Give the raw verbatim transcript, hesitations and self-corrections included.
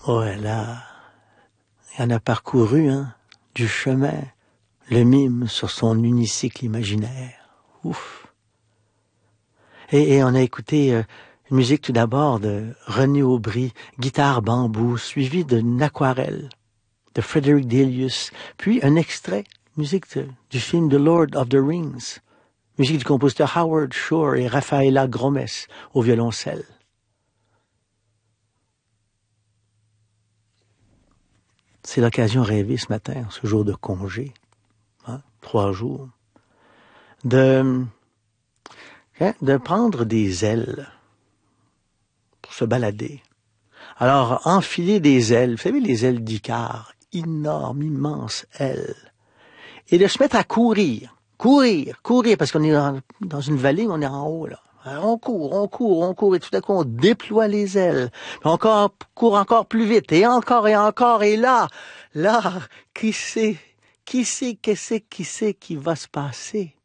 Oh, elle a, elle a parcouru, hein, du chemin, le mime sur son unicycle imaginaire. Ouf! Et, et on a écouté euh, une musique tout d'abord de René Aubry, guitare bambou, suivie d'une aquarelle de Frederick Delius, puis un extrait, musique de, du film The Lord of the Rings, musique du compositeur Howard Shore et Rafaela Gromes au violoncelle. C'est l'occasion rêvée ce matin, ce jour de congé, hein, trois jours, de, hein, de prendre des ailes pour se balader. Alors, enfiler des ailes, vous savez, les ailes d'Icare, énormes, immenses ailes, et de se mettre à courir, courir, courir, parce qu'on est dans, dans une vallée, mais on est en haut, là. On court, on court, on court, et tout à coup, on déploie les ailes. Puis encore, court encore plus vite, et encore, et encore, et là, là, qui sait, qui sait, qu'est-ce qui sait qui va se passer?